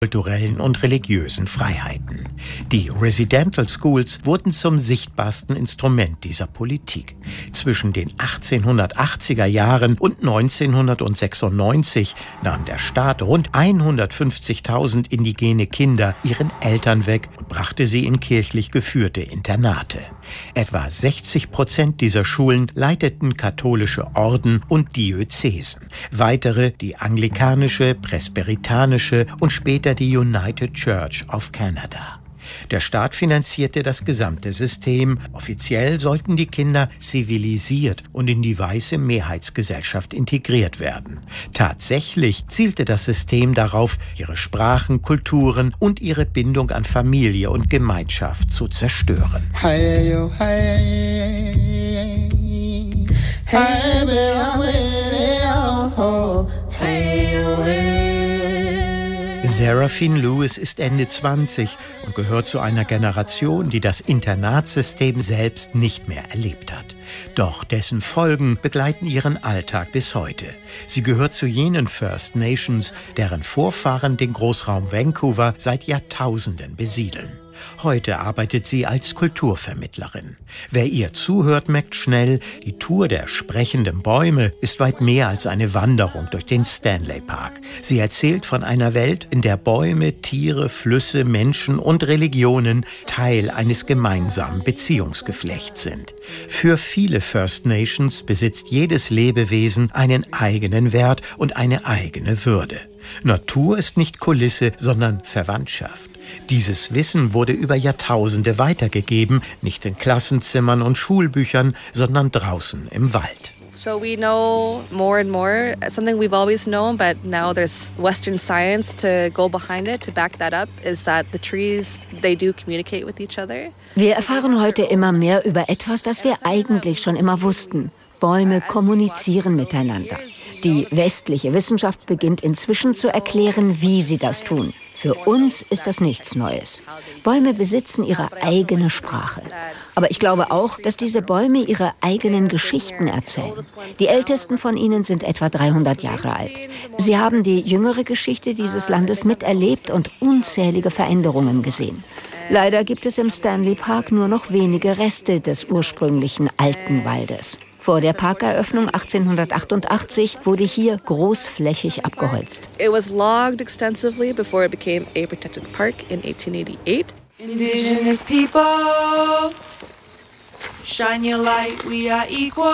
kulturellen und religiösen Freiheiten. Die Residential Schools wurden zum sichtbarsten Instrument dieser Politik. Zwischen den 1880er Jahren und 1996 nahm der Staat rund 150.000 indigene Kinder ihren Eltern weg und brachte sie in kirchlich geführte Internate. Etwa 60% dieser Schulen leiteten katholische Orden und Diözesen. Weitere die anglikanische, presbyterianische und später die United Church of Canada. Der Staat finanzierte das gesamte System. Offiziell sollten die Kinder zivilisiert und in die weiße Mehrheitsgesellschaft integriert werden. Tatsächlich zielte das System darauf, ihre Sprachen, Kulturen und ihre Bindung an Familie und Gemeinschaft zu zerstören. Seraphine Lewis ist Ende 20 und gehört zu einer Generation, die das Internatssystem selbst nicht mehr erlebt hat. Doch dessen Folgen begleiten ihren Alltag bis heute. Sie gehört zu jenen First Nations, deren Vorfahren den Großraum Vancouver seit Jahrtausenden besiedeln. Heute arbeitet sie als Kulturvermittlerin. Wer ihr zuhört, merkt schnell, die Tour der sprechenden Bäume ist weit mehr als eine Wanderung durch den Stanley Park. Sie erzählt von einer Welt, in der Bäume, Tiere, Flüsse, Menschen und Religionen Teil eines gemeinsamen Beziehungsgeflechts sind. Für viele First Nations besitzt jedes Lebewesen einen eigenen Wert und eine eigene Würde. Natur ist nicht Kulisse, sondern Verwandtschaft. Dieses Wissen wurde über Jahrtausende weitergegeben, nicht in Klassenzimmern und Schulbüchern, sondern draußen im Wald. So we know more and more, something we've always known, but now there's Western science to go behind it, to back that up, is that the trees, they do communicate with each other. Wir erfahren heute immer mehr über etwas, das wir eigentlich schon immer wussten. Bäume kommunizieren miteinander. Die westliche Wissenschaft beginnt inzwischen zu erklären, wie sie das tun. Für uns ist das nichts Neues. Bäume besitzen ihre eigene Sprache. Aber ich glaube auch, dass diese Bäume ihre eigenen Geschichten erzählen. Die ältesten von ihnen sind etwa 300 Jahre alt. Sie haben die jüngere Geschichte dieses Landes miterlebt und unzählige Veränderungen gesehen. Leider gibt es im Stanley Park nur noch wenige Reste des ursprünglichen alten Waldes. Vor der Parkeröffnung 1888 wurde hier großflächig abgeholzt. It was logged extensively before it became a protected park in 1888. Indigenous people, shine your light, we are equal.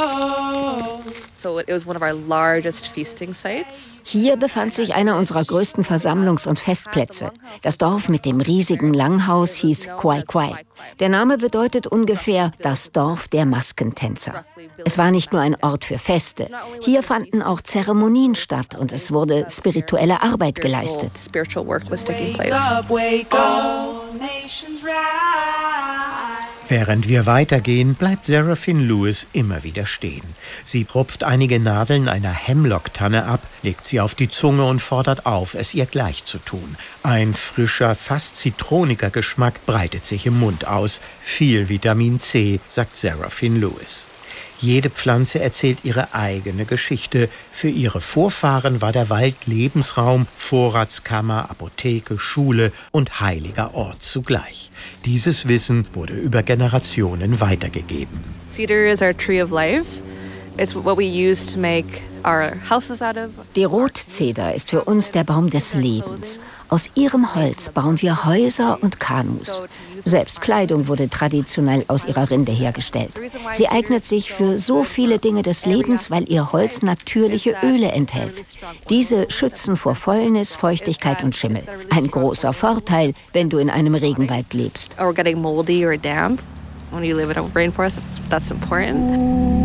So it was one of our largest feasting sites. Hier befand sich einer unserer größten Versammlungs- und Festplätze. Das Dorf mit dem riesigen Langhaus hieß Kwai Kwai. Der Name bedeutet ungefähr das Dorf der Maskentänzer. Es war nicht nur ein Ort für Feste. Hier fanden auch Zeremonien statt und es wurde spirituelle Arbeit geleistet. Spiritual work was taking place. Wake up, nations rise. Während wir weitergehen, bleibt Seraphine Lewis immer wieder stehen. Sie rupft einige Nadeln einer Hemlock-Tanne ab, legt sie auf die Zunge und fordert auf, es ihr gleich zu tun. Ein frischer, fast zitroniger Geschmack breitet sich im Mund aus. Viel Vitamin C, sagt Seraphine Lewis. Jede Pflanze erzählt ihre eigene Geschichte. Für ihre Vorfahren war der Wald Lebensraum, Vorratskammer, Apotheke, Schule und heiliger Ort zugleich. Dieses Wissen wurde über Generationen weitergegeben. Cedar is our tree of life. It's what we use to make our houses out of. Die Rotzeder ist für uns der Baum des Lebens. Aus ihrem Holz bauen wir Häuser und Kanus. Selbst Kleidung wurde traditionell aus ihrer Rinde hergestellt. Sie eignet sich für so viele Dinge des Lebens, weil ihr Holz natürliche Öle enthält. Diese schützen vor Fäulnis, Feuchtigkeit und Schimmel. Ein großer Vorteil, wenn du in einem Regenwald lebst. Or getting moldy or damp. When you live in a rainforest, that's important.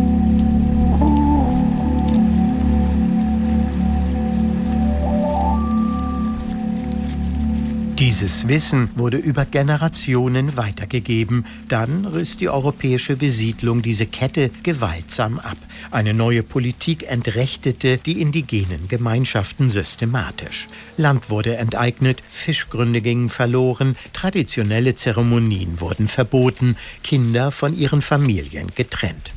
Dieses Wissen wurde über Generationen weitergegeben. Dann riss die europäische Besiedlung diese Kette gewaltsam ab. Eine neue Politik entrechtete die indigenen Gemeinschaften systematisch. Land wurde enteignet, Fischgründe gingen verloren, traditionelle Zeremonien wurden verboten, Kinder von ihren Familien getrennt.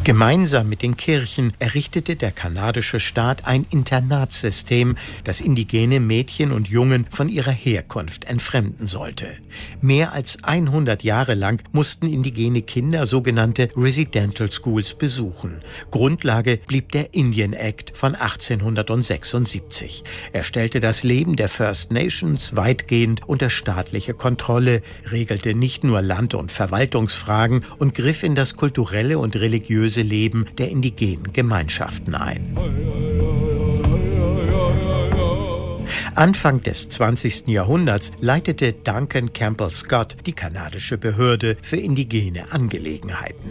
Gemeinsam mit den Kirchen errichtete der kanadische Staat ein Internatssystem, das indigene Mädchen und Jungen von ihrer Herkunft entfremden sollte. Mehr als 100 Jahre lang mussten indigene Kinder sogenannte Residential Schools besuchen. Grundlage blieb der Indian Act von 1876. Er stellte das Leben der First Nations weitgehend unter staatliche Kontrolle, regelte nicht nur Land- und Verwaltungsfragen und griff in das kulturelle und religiöse Leben der indigenen Gemeinschaften ein. Anfang des 20. Jahrhunderts leitete Duncan Campbell Scott die kanadische Behörde für indigene Angelegenheiten.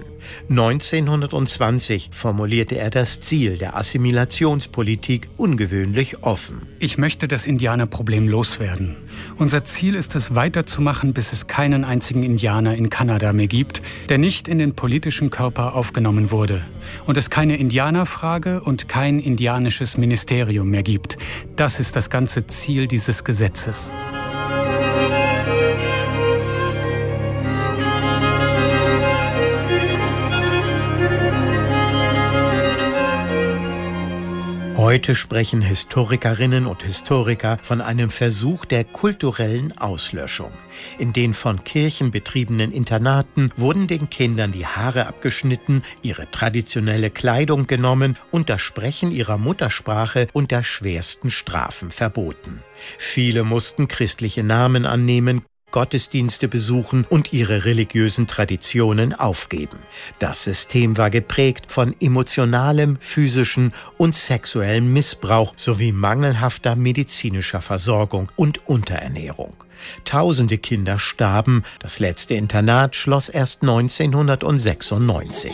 1920 formulierte er das Ziel der Assimilationspolitik ungewöhnlich offen. Ich möchte das Indianerproblem loswerden. Unser Ziel ist es, weiterzumachen, bis es keinen einzigen Indianer in Kanada mehr gibt, der nicht in den politischen Körper aufgenommen wurde. Und es keine Indianerfrage und kein indianisches Ministerium mehr gibt. Das ist das ganze Ziel dieses Gesetzes. Heute sprechen Historikerinnen und Historiker von einem Versuch der kulturellen Auslöschung. In den von Kirchen betriebenen Internaten wurden den Kindern die Haare abgeschnitten, ihre traditionelle Kleidung genommen und das Sprechen ihrer Muttersprache unter schwersten Strafen verboten. Viele mussten christliche Namen annehmen, Gottesdienste besuchen und ihre religiösen Traditionen aufgeben. Das System war geprägt von emotionalem, physischem und sexuellem Missbrauch sowie mangelhafter medizinischer Versorgung und Unterernährung. Tausende Kinder starben. Das letzte Internat schloss erst 1996.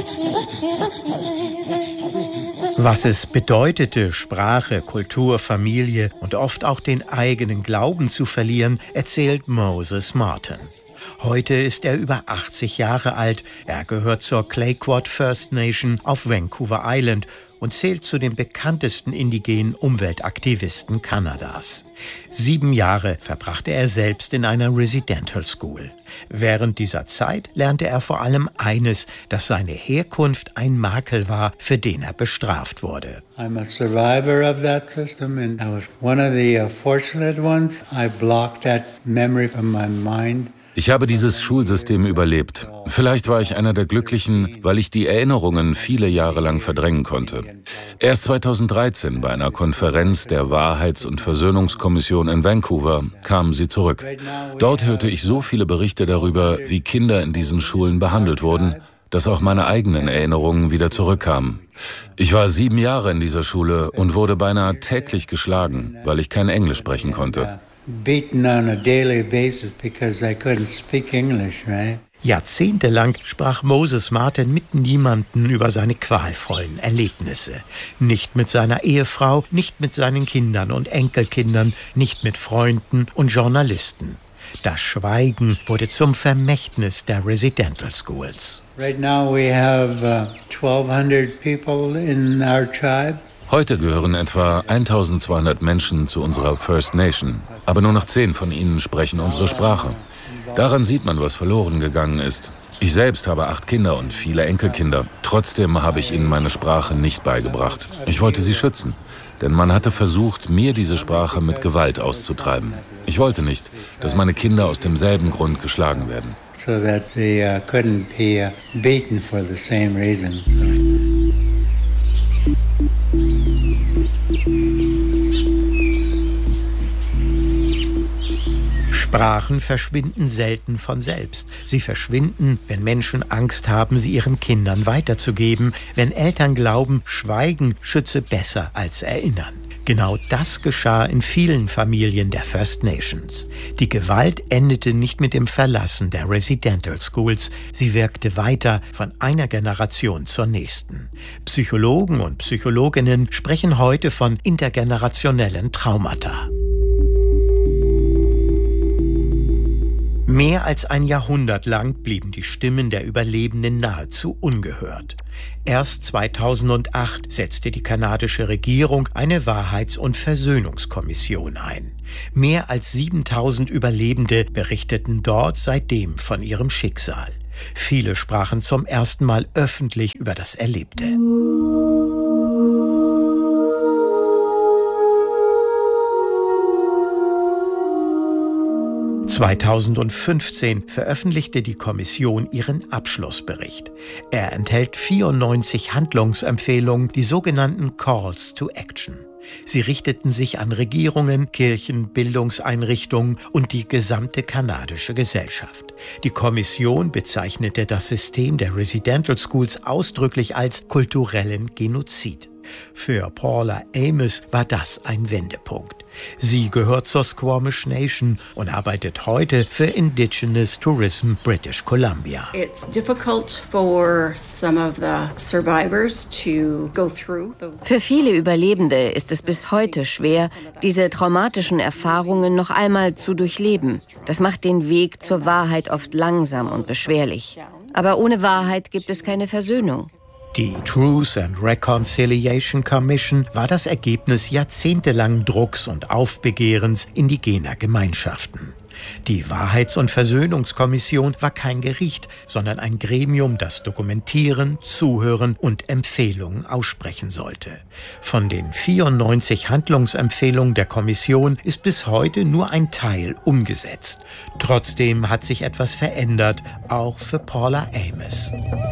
Was es bedeutete, Sprache, Kultur, Familie und oft auch den eigenen Glauben zu verlieren, erzählt Moses Martin. Heute ist er über 80 Jahre alt. Er gehört zur Clayoquot First Nation auf Vancouver Island und zählt zu den bekanntesten indigenen Umweltaktivisten Kanadas. 7 Jahre verbrachte er selbst in einer Residential School. Während dieser Zeit lernte er vor allem eines, dass seine Herkunft ein Makel war, für den er bestraft wurde. I'm a survivor of that system and I was one of the fortunate ones. I blocked that memory from my mind. Ich habe dieses Schulsystem überlebt. Vielleicht war ich einer der Glücklichen, weil ich die Erinnerungen viele Jahre lang verdrängen konnte. Erst 2013 bei einer Konferenz der Wahrheits- und Versöhnungskommission in Vancouver kamen sie zurück. Dort hörte ich so viele Berichte darüber, wie Kinder in diesen Schulen behandelt wurden, dass auch meine eigenen Erinnerungen wieder zurückkamen. Ich war 7 Jahre in dieser Schule und wurde beinahe täglich geschlagen, weil ich kein Englisch sprechen konnte. Beaten on a daily basis because I couldn't speak English, right? Jahrzehntelang sprach Moses Martin mit niemandem über seine qualvollen Erlebnisse. Nicht mit seiner Ehefrau, nicht mit seinen Kindern und Enkelkindern, nicht mit Freunden und Journalisten. Das Schweigen wurde zum Vermächtnis der Residential Schools. Right now we have 1,200 people in our tribe. Heute gehören etwa 1200 Menschen zu unserer First Nation, aber nur noch 10 von ihnen sprechen unsere Sprache. Daran sieht man, was verloren gegangen ist. Ich selbst habe 8 Kinder und viele Enkelkinder. Trotzdem habe ich ihnen meine Sprache nicht beigebracht. Ich wollte sie schützen, denn man hatte versucht, mir diese Sprache mit Gewalt auszutreiben. Ich wollte nicht, dass meine Kinder aus demselben Grund geschlagen werden. So that they couldn't be beaten for the same reason. Sprachen verschwinden selten von selbst. Sie verschwinden, wenn Menschen Angst haben, sie ihren Kindern weiterzugeben, wenn Eltern glauben, Schweigen schütze besser als Erinnern. Genau das geschah in vielen Familien der First Nations. Die Gewalt endete nicht mit dem Verlassen der Residential Schools. Sie wirkte weiter von einer Generation zur nächsten. Psychologen und Psychologinnen sprechen heute von intergenerationellen Traumata. Mehr als ein Jahrhundert lang blieben die Stimmen der Überlebenden nahezu ungehört. Erst 2008 setzte die kanadische Regierung eine Wahrheits- und Versöhnungskommission ein. Mehr als 7000 Überlebende berichteten dort seitdem von ihrem Schicksal. Viele sprachen zum ersten Mal öffentlich über das Erlebte. 2015 veröffentlichte die Kommission ihren Abschlussbericht. Er enthält 94 Handlungsempfehlungen, die sogenannten Calls to Action. Sie richteten sich an Regierungen, Kirchen, Bildungseinrichtungen und die gesamte kanadische Gesellschaft. Die Kommission bezeichnete das System der Residential Schools ausdrücklich als kulturellen Genozid. Für Paula Amos war das ein Wendepunkt. Sie gehört zur Squamish Nation und arbeitet heute für Indigenous Tourism British Columbia. Für viele Überlebende ist es bis heute schwer, diese traumatischen Erfahrungen noch einmal zu durchleben. Das macht den Weg zur Wahrheit oft langsam und beschwerlich. Aber ohne Wahrheit gibt es keine Versöhnung. Die Truth and Reconciliation Commission war das Ergebnis jahrzehntelangen Drucks und Aufbegehrens indigener Gemeinschaften. Die Wahrheits- und Versöhnungskommission war kein Gericht, sondern ein Gremium, das dokumentieren, zuhören und Empfehlungen aussprechen sollte. Von den 94 Handlungsempfehlungen der Kommission ist bis heute nur ein Teil umgesetzt. Trotzdem hat sich etwas verändert, auch für Paula Amos.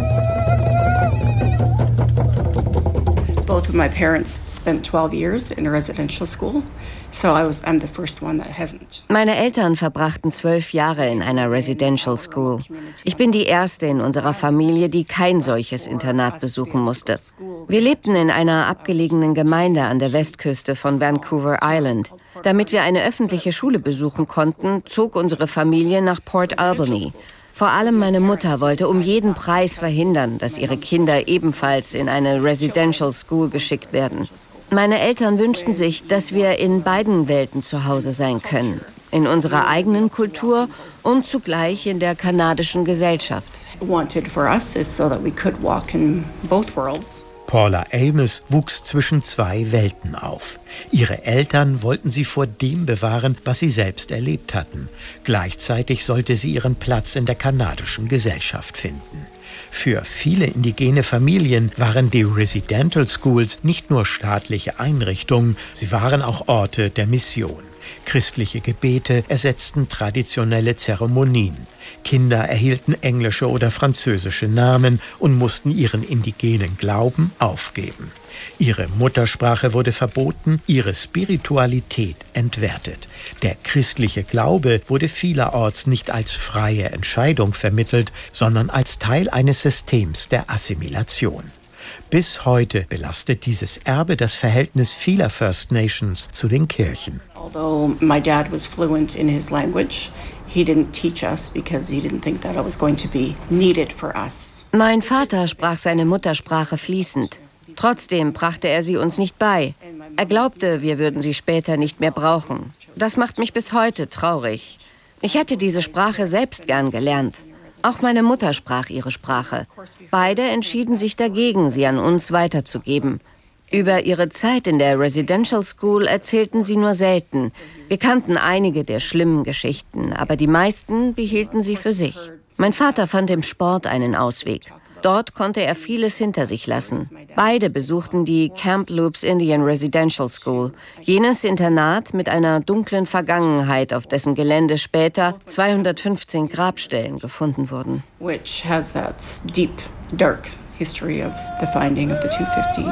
Both of my parents spent 12 years in a residential school, so I'm the first one that hasn't. Meine Eltern verbrachten 12 Jahre in einer Residential School. Ich bin die erste in unserer Familie, die kein solches Internat besuchen musste. Wir lebten in einer abgelegenen Gemeinde an der Westküste von Vancouver Island. Damit wir eine öffentliche Schule besuchen konnten, zog unsere Familie nach Port Albany. Vor allem meine Mutter wollte um jeden Preis verhindern, dass ihre Kinder ebenfalls in eine Residential School geschickt werden. Meine Eltern wünschten sich, dass wir in beiden Welten zu Hause sein können. In unserer eigenen Kultur und zugleich in der kanadischen Gesellschaft. Paula Amos wuchs zwischen zwei Welten auf. Ihre Eltern wollten sie vor dem bewahren, was sie selbst erlebt hatten. Gleichzeitig sollte sie ihren Platz in der kanadischen Gesellschaft finden. Für viele indigene Familien waren die Residential Schools nicht nur staatliche Einrichtungen, sie waren auch Orte der Mission. Christliche Gebete ersetzten traditionelle Zeremonien. Kinder erhielten englische oder französische Namen und mussten ihren indigenen Glauben aufgeben. Ihre Muttersprache wurde verboten, ihre Spiritualität entwertet. Der christliche Glaube wurde vielerorts nicht als freie Entscheidung vermittelt, sondern als Teil eines Systems der Assimilation. Bis heute belastet dieses Erbe das Verhältnis vieler First Nations zu den Kirchen. Although my dad was fluent in his language, he didn't teach us because he didn't think that it was going to be needed for us. Mein Vater sprach seine Muttersprache fließend. Trotzdem brachte er sie uns nicht bei. Er glaubte, wir würden sie später nicht mehr brauchen. Das macht mich bis heute traurig. Ich hätte diese Sprache selbst gern gelernt. Auch meine Mutter sprach ihre Sprache. Beide entschieden sich dagegen, sie an uns weiterzugeben. Über ihre Zeit in der Residential School erzählten sie nur selten. Wir kannten einige der schlimmen Geschichten, aber die meisten behielten sie für sich. Mein Vater fand im Sport einen Ausweg. Dort konnte er vieles hinter sich lassen. Beide besuchten die Kamloops Indian Residential School, jenes Internat mit einer dunklen Vergangenheit, auf dessen Gelände später 215 Grabstellen gefunden wurden. Which has that deep, dark history of the finding of the 215.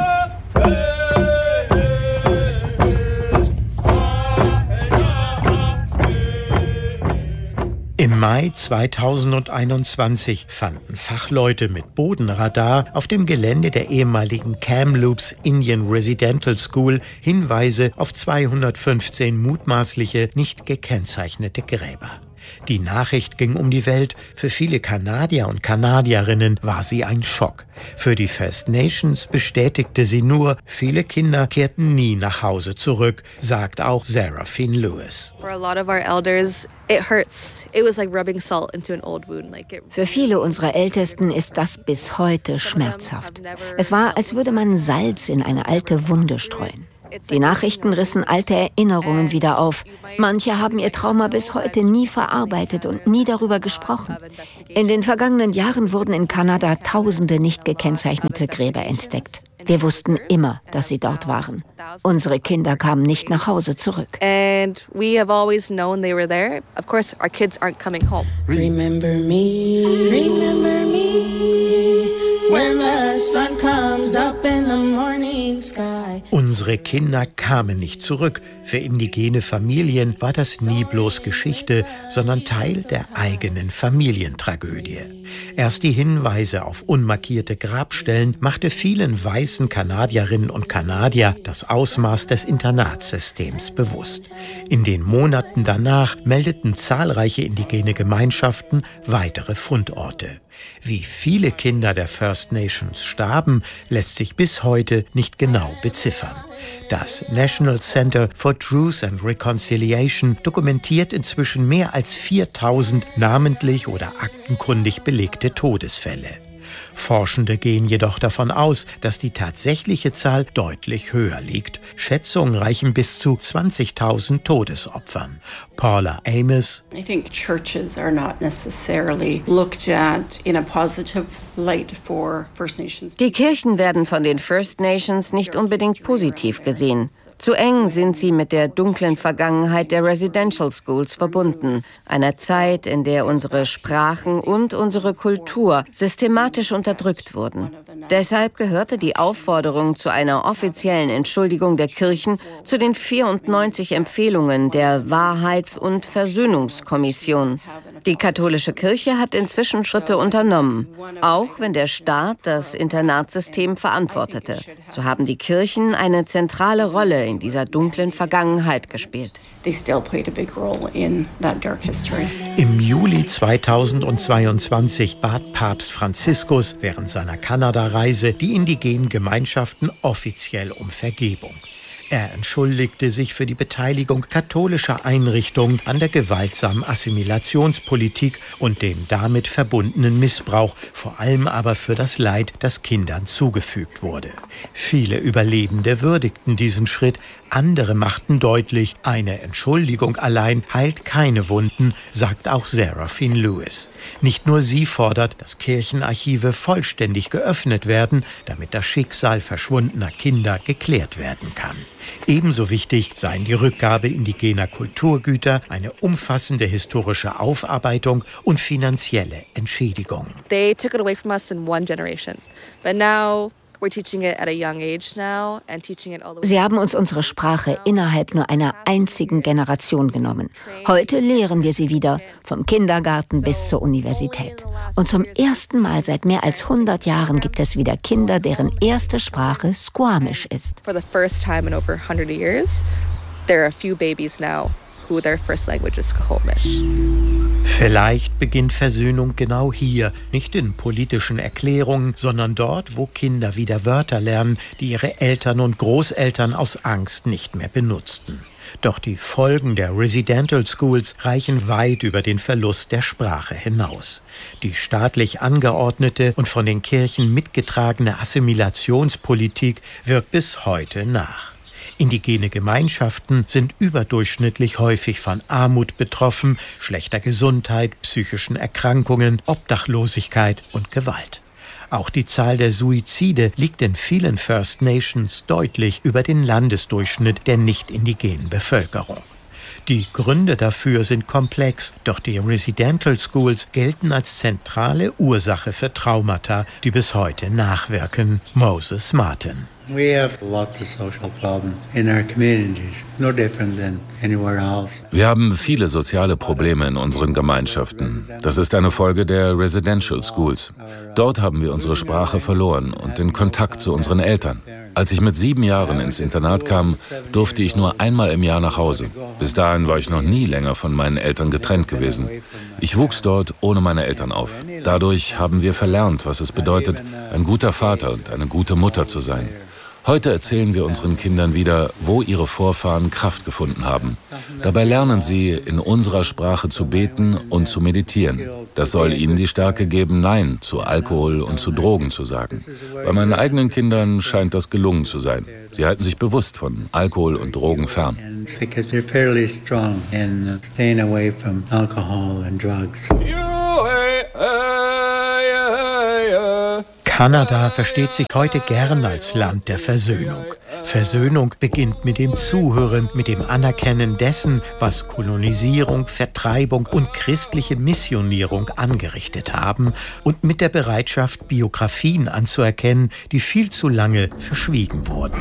Im Mai 2021 fanden Fachleute mit Bodenradar auf dem Gelände der ehemaligen Kamloops Indian Residential School Hinweise auf 215 mutmaßliche, nicht gekennzeichnete Gräber. Die Nachricht ging um die Welt. Für viele Kanadier und Kanadierinnen war sie ein Schock. Für die First Nations bestätigte sie nur, viele Kinder kehrten nie nach Hause zurück, sagt auch Seraphine Lewis. Für viele unserer Ältesten ist das bis heute schmerzhaft. Es war, als würde man Salz in eine alte Wunde streuen. Die Nachrichten rissen alte Erinnerungen wieder auf. Manche haben ihr Trauma bis heute nie verarbeitet und nie darüber gesprochen. In den vergangenen Jahren wurden in Kanada Tausende nicht gekennzeichnete Gräber entdeckt. Wir wussten immer, dass sie dort waren. Unsere Kinder kamen nicht nach Hause zurück. And we have always known they were there. Of course, our kids aren't coming home. Remember me, when the sun comes up in the morning sky. Unsere Kinder kamen nicht zurück. Für indigene Familien war das nie bloß Geschichte, sondern Teil der eigenen Familientragödie. Erst die Hinweise auf unmarkierte Grabstellen machte vielen weißen Kanadierinnen und Kanadier das Ausmaß des Internatssystems bewusst. In den Monaten danach meldeten zahlreiche indigene Gemeinschaften weitere Fundorte. Wie viele Kinder der First Nations starben, lässt sich bis heute nicht genau beziffern. Das National Center for Truth and Reconciliation dokumentiert inzwischen mehr als 4000 namentlich oder aktenkundig belegte Todesfälle. Forschende gehen jedoch davon aus, dass die tatsächliche Zahl deutlich höher liegt. Schätzungen reichen bis zu 20.000 Todesopfern. Paula Amos: I think churches are not necessarily looked at in a positive light for First Nations. Die Kirchen werden von den First Nations nicht unbedingt positiv gesehen. Zu eng sind sie mit der dunklen Vergangenheit der Residential Schools verbunden, einer Zeit, in der unsere Sprachen und unsere Kultur systematisch unterdrückt wurden. Deshalb gehörte die Aufforderung zu einer offiziellen Entschuldigung der Kirchen zu den 94 Empfehlungen der Wahrheits- und Versöhnungskommission. Die katholische Kirche hat inzwischen Schritte unternommen, auch wenn der Staat das Internatssystem verantwortete. So haben die Kirchen eine zentrale Rolle in dieser dunklen Vergangenheit gespielt. Im Juli 2022 bat Papst Franziskus während seiner Kanada-Reise die indigenen Gemeinschaften offiziell um Vergebung. Er entschuldigte sich für die Beteiligung katholischer Einrichtungen an der gewaltsamen Assimilationspolitik und dem damit verbundenen Missbrauch, vor allem aber für das Leid, das Kindern zugefügt wurde. Viele Überlebende würdigten diesen Schritt, andere machten deutlich, eine Entschuldigung allein heilt keine Wunden, sagt auch Seraphine Lewis. Nicht nur sie fordert, dass Kirchenarchive vollständig geöffnet werden, damit das Schicksal verschwundener Kinder geklärt werden kann. Ebenso wichtig seien die Rückgabe indigener Kulturgüter, eine umfassende historische Aufarbeitung und finanzielle Entschädigung. They took it away from us in one generation, but now we're teaching it at a young age now and teaching it all the way. Sie haben uns unsere Sprache innerhalb nur einer einzigen Generation genommen. Heute lehren wir sie wieder, vom Kindergarten bis zur Universität. Und zum ersten Mal seit mehr als 100 Jahren gibt es wieder Kinder, deren erste Sprache Squamish ist. For the first time in over 100 years, there are a few babies now who their first language is Squamish. Vielleicht beginnt Versöhnung genau hier, nicht in politischen Erklärungen, sondern dort, wo Kinder wieder Wörter lernen, die ihre Eltern und Großeltern aus Angst nicht mehr benutzten. Doch die Folgen der Residential Schools reichen weit über den Verlust der Sprache hinaus. Die staatlich angeordnete und von den Kirchen mitgetragene Assimilationspolitik wirkt bis heute nach. Indigene Gemeinschaften sind überdurchschnittlich häufig von Armut betroffen, schlechter Gesundheit, psychischen Erkrankungen, Obdachlosigkeit und Gewalt. Auch die Zahl der Suizide liegt in vielen First Nations deutlich über den Landesdurchschnitt der nicht-indigenen Bevölkerung. Die Gründe dafür sind komplex, doch die Residential Schools gelten als zentrale Ursache für Traumata, die bis heute nachwirken. Moses Martin. We have lots of social problems in our communities, no different than anywhere else. Wir haben viele soziale Probleme in unseren Gemeinschaften. Das ist eine Folge der Residential Schools. Dort haben wir unsere Sprache verloren und den Kontakt zu unseren Eltern. Als ich mit 7 Jahren ins Internat kam, durfte ich nur einmal im Jahr nach Hause. Bis dahin war ich noch nie länger von meinen Eltern getrennt gewesen. Ich wuchs dort ohne meine Eltern auf. Dadurch haben wir verlernt, was es bedeutet, ein guter Vater und eine gute Mutter zu sein. Heute erzählen wir unseren Kindern wieder, wo ihre Vorfahren Kraft gefunden haben. Dabei lernen sie, in unserer Sprache zu beten und zu meditieren. Das soll ihnen die Stärke geben, Nein zu Alkohol und zu Drogen zu sagen. Bei meinen eigenen Kindern scheint das gelungen zu sein. Sie halten sich bewusst von Alkohol und Drogen fern. Kanada versteht sich heute gern als Land der Versöhnung. Versöhnung beginnt mit dem Zuhören, mit dem Anerkennen dessen, was Kolonisierung, Vertreibung und christliche Missionierung angerichtet haben und mit der Bereitschaft, Biografien anzuerkennen, die viel zu lange verschwiegen wurden.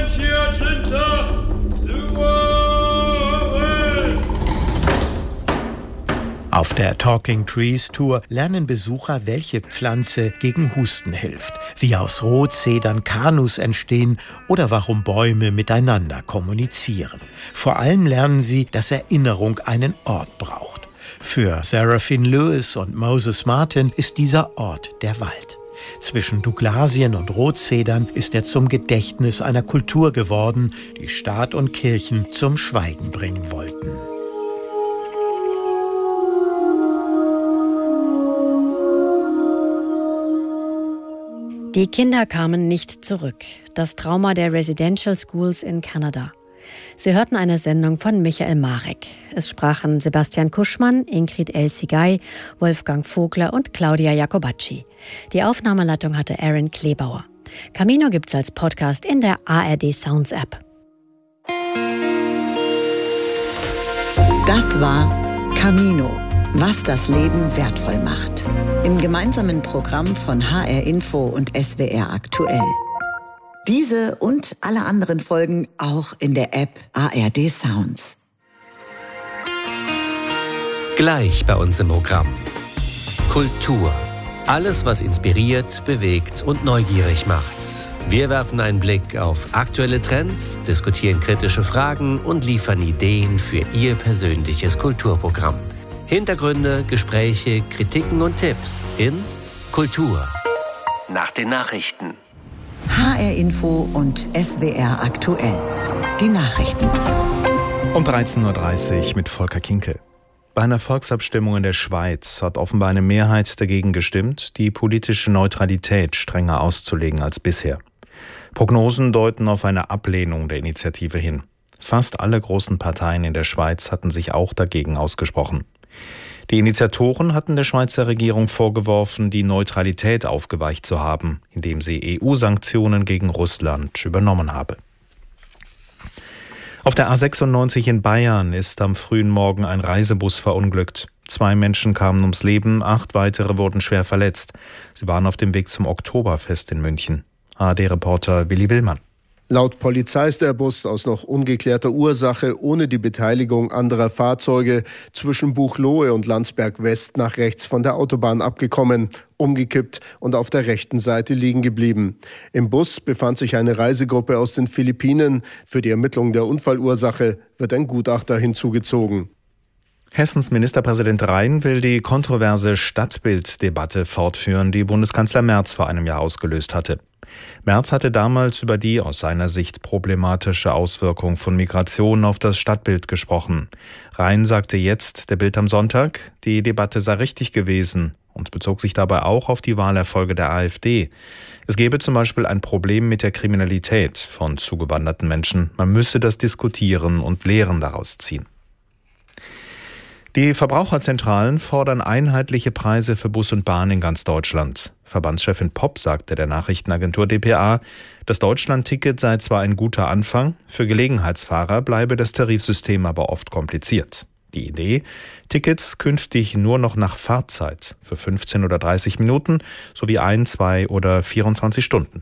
Auf der Talking Trees Tour lernen Besucher, welche Pflanze gegen Husten hilft, wie aus Rotzedern Kanus entstehen oder warum Bäume miteinander kommunizieren. Vor allem lernen sie, dass Erinnerung einen Ort braucht. Für Seraphine Lewis und Moses Martin ist dieser Ort der Wald. Zwischen Douglasien und Rotzedern ist er zum Gedächtnis einer Kultur geworden, die Staat und Kirchen zum Schweigen bringen wollten. Die Kinder kamen nicht zurück. Das Trauma der Residential Schools in Kanada. Sie hörten eine Sendung von Michael Marek. Es sprachen Sebastian Kuschmann, Ingrid El-Sigay, Wolfgang Vogler und Claudia Jacobacci. Die Aufnahmeleitung hatte Aaron Klebauer. Camino gibt's als Podcast in der ARD Sounds App. Das war Camino. Was das Leben wertvoll macht. Im gemeinsamen Programm von HR Info und SWR Aktuell. Diese und alle anderen Folgen auch in der App ARD Sounds. Gleich bei uns im Programm. Kultur. Alles, was inspiriert, bewegt und neugierig macht. Wir werfen einen Blick auf aktuelle Trends, diskutieren kritische Fragen und liefern Ideen für Ihr persönliches Kulturprogramm. Hintergründe, Gespräche, Kritiken und Tipps in Kultur. Nach den Nachrichten. HR Info und SWR Aktuell. Die Nachrichten. Um 13.30 Uhr mit Volker Kinkel. Bei einer Volksabstimmung in der Schweiz hat offenbar eine Mehrheit dagegen gestimmt, die politische Neutralität strenger auszulegen als bisher. Prognosen deuten auf eine Ablehnung der Initiative hin. Fast alle großen Parteien in der Schweiz hatten sich auch dagegen ausgesprochen. Die Initiatoren hatten der Schweizer Regierung vorgeworfen, die Neutralität aufgeweicht zu haben, indem sie EU-Sanktionen gegen Russland übernommen habe. Auf der A96 in Bayern ist am frühen Morgen ein Reisebus verunglückt. 2 Menschen kamen ums Leben, 8 weitere wurden schwer verletzt. Sie waren auf dem Weg zum Oktoberfest in München. ARD-Reporter Willi Willmann. Laut Polizei ist der Bus aus noch ungeklärter Ursache ohne die Beteiligung anderer Fahrzeuge zwischen Buchloe und Landsberg West nach rechts von der Autobahn abgekommen, umgekippt und auf der rechten Seite liegen geblieben. Im Bus befand sich eine Reisegruppe aus den Philippinen. Für die Ermittlung der Unfallursache wird ein Gutachter hinzugezogen. Hessens Ministerpräsident Rhein will die kontroverse Stadtbilddebatte fortführen, die Bundeskanzler Merz vor einem Jahr ausgelöst hatte. Merz hatte damals über die aus seiner Sicht problematische Auswirkung von Migration auf das Stadtbild gesprochen. Rhein sagte jetzt der Bild am Sonntag, die Debatte sei richtig gewesen und bezog sich dabei auch auf die Wahlerfolge der AfD. Es gebe zum Beispiel ein Problem mit der Kriminalität von zugewanderten Menschen. Man müsse das diskutieren und Lehren daraus ziehen. Die Verbraucherzentralen fordern einheitliche Preise für Bus und Bahn in ganz Deutschland. Verbandschefin Popp sagte der Nachrichtenagentur dpa, das Deutschland-Ticket sei zwar ein guter Anfang, für Gelegenheitsfahrer bleibe das Tarifsystem aber oft kompliziert. Die Idee, Tickets künftig nur noch nach Fahrzeit für 15 oder 30 Minuten sowie 1, 2 oder 24 Stunden.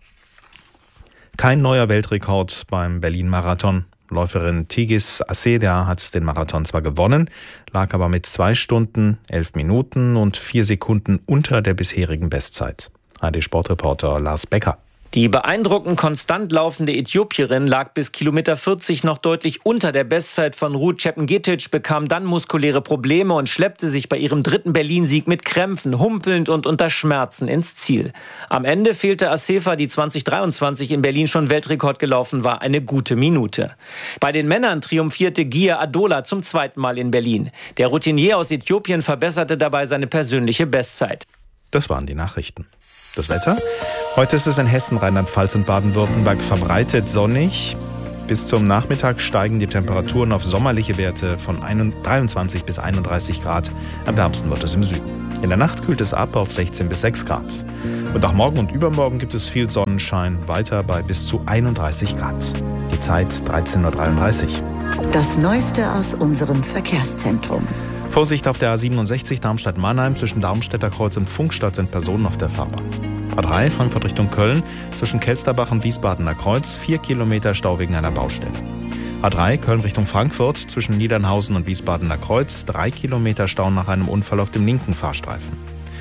Kein neuer Weltrekord beim Berlin-Marathon. Läuferin Tigis Assedia hat den Marathon zwar gewonnen, lag aber mit 2 Stunden, 11 Minuten und 4 Sekunden unter der bisherigen Bestzeit. ARD-Sportreporter Lars Becker. Die beeindruckend konstant laufende Äthiopierin lag bis Kilometer 40 noch deutlich unter der Bestzeit von Ruth Chepngetich, bekam dann muskuläre Probleme und schleppte sich bei ihrem 3. Berlin-Sieg mit Krämpfen, humpelnd und unter Schmerzen ins Ziel. Am Ende fehlte Assefa, die 2023 in Berlin schon Weltrekord gelaufen war, eine gute Minute. Bei den Männern triumphierte Gia Adola zum 2. Mal in Berlin. Der Routinier aus Äthiopien verbesserte dabei seine persönliche Bestzeit. Das waren die Nachrichten. Das Wetter? Heute ist es in Hessen, Rheinland-Pfalz und Baden-Württemberg verbreitet sonnig. Bis zum Nachmittag steigen die Temperaturen auf sommerliche Werte von 23 bis 31 Grad. Am wärmsten wird es im Süden. In der Nacht kühlt es ab auf 16 bis 6 Grad. Und auch morgen und übermorgen gibt es viel Sonnenschein, weiter bei bis zu 31 Grad. Die Zeit 13.33 Uhr. Das Neueste aus unserem Verkehrszentrum. Vorsicht auf der A67 Darmstadt-Mannheim. Zwischen Darmstädter Kreuz und Funkstadt sind Personen auf der Fahrbahn. A3 Frankfurt Richtung Köln. Zwischen Kelsterbach und Wiesbadener Kreuz 4 Kilometer Stau wegen einer Baustelle. A3 Köln Richtung Frankfurt. Zwischen Niedernhausen und Wiesbadener Kreuz 3 Kilometer Stau nach einem Unfall auf dem linken Fahrstreifen.